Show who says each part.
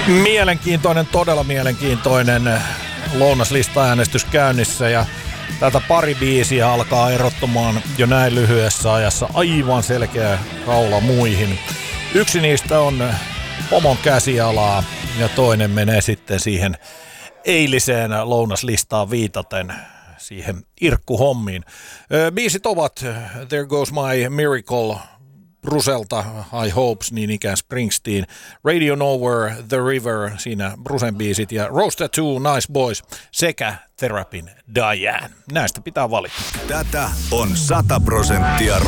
Speaker 1: Mielenkiintoinen, todella mielenkiintoinen lounaslista-äänestys käynnissä ja täältä pari biisiä alkaa erottumaan jo näin lyhyessä ajassa aivan selkeä kaula muihin. Yksi niistä on Pomon käsialaa ja toinen menee sitten siihen eiliseen lounaslistaan viitaten siihen irkkuhommiin. Biisit ovat There Goes My Miracle, Bruselta High Hopes, niin ikään Springsteen, Radio Nowhere, The River, siinä Brusen biisit ja Rose Tattoo, Nice Boys sekä Therapyn Diane. Näistä pitää valita.
Speaker 2: Tätä on 100%